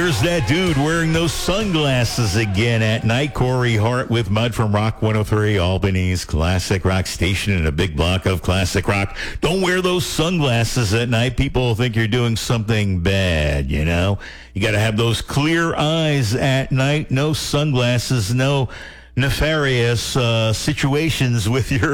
There's that dude wearing those sunglasses again at night. Corey Hart with Mud from Rock 103, Albany's classic rock station and a big block of classic rock. Don't wear those sunglasses at night. People think you're doing something bad, you know. You got to have those clear eyes at night. No sunglasses, no nefarious situations with your